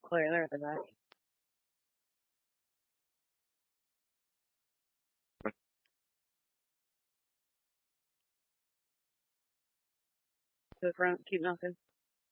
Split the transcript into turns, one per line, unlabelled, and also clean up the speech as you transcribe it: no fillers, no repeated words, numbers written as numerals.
Oh, yeah, they're at the back. To the front, keep knocking.